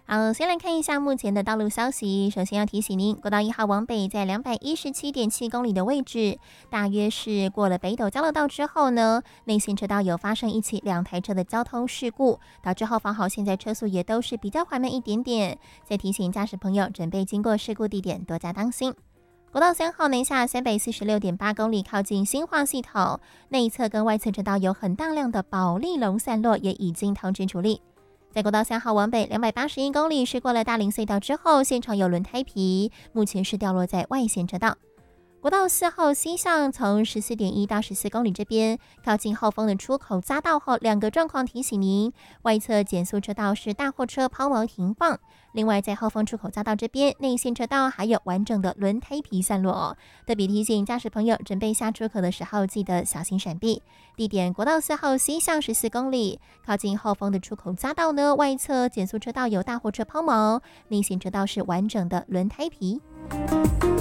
好，先来看一下目前的道路消息。首先要提醒您，国道1号往北在217.7公里的位置，大约是过了北斗交流道之后呢，内线车道有发生一起2台车的交通事故，导致后方好现在车速也都是比较缓慢一点点。再提醒驾驶朋友准备经过事故地点多加当心。国道3号南下346.8公里，靠近新化系统内侧跟外侧车道有很大量的保利龙散落，也已经通知处理。在国道3号往北281公里，是过了大林隧道之后，现场有轮胎皮，目前是掉落在外线车道。国道4号西向从14.1到14公里这边，靠近后丰的出口匝道后，2个状况提醒您：外侧减速车道是大货车抛锚停放，另外在后丰出口匝道这边，内线车道还有完整的轮胎皮散落哦。特别提醒驾驶朋友，准备下出口的时候记得小心闪避。地点：国道4号西向14公里，靠近后丰的出口匝道呢，外侧减速车道有大货车抛锚，内线车道是完整的轮胎皮。